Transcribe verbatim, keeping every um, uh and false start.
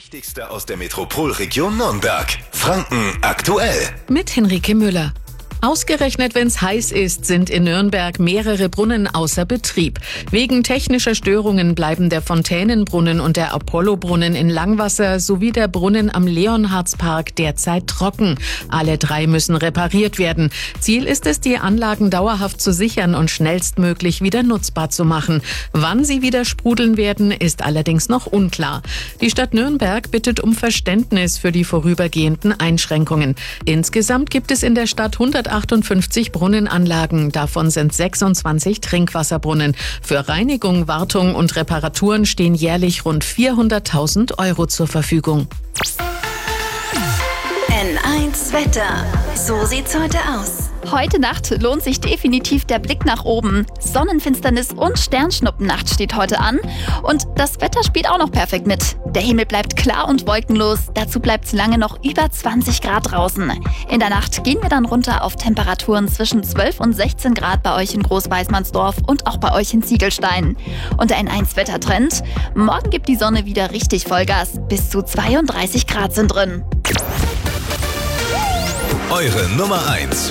Wichtigste aus der Metropolregion Nürnberg. Franken aktuell. Mit Henrike Müller. Ausgerechnet, wenn es heiß ist, sind in Nürnberg mehrere Brunnen außer Betrieb. Wegen technischer Störungen bleiben der Fontänenbrunnen und der Apollobrunnen in Langwasser sowie der Brunnen am Leonhardspark derzeit trocken. Alle drei müssen repariert werden. Ziel ist es, die Anlagen dauerhaft zu sichern und schnellstmöglich wieder nutzbar zu machen. Wann sie wieder sprudeln werden, ist allerdings noch unklar. Die Stadt Nürnberg bittet um Verständnis für die vorübergehenden Einschränkungen. Insgesamt gibt es in der Stadt hundertachtundfünfzig Brunnenanlagen, davon sind sechsundzwanzig Trinkwasserbrunnen. Für Reinigung, Wartung und Reparaturen stehen jährlich rund vierhunderttausend Euro zur Verfügung. N eins Wetter. So sieht's heute aus. Heute Nacht lohnt sich definitiv der Blick nach oben. Sonnenfinsternis und Sternschnuppennacht steht heute an. Und das Wetter spielt auch noch perfekt mit. Der Himmel bleibt klar und wolkenlos. Dazu bleibt es lange noch über zwanzig Grad draußen. In der Nacht gehen wir dann runter auf Temperaturen zwischen zwölf und sechzehn Grad bei euch in Großweißmannsdorf und auch bei euch in Ziegelstein. Und der N eins Wettertrend: Morgen gibt die Sonne wieder richtig Vollgas. Bis zu zweiunddreißig Grad sind drin. Eure Nummer eins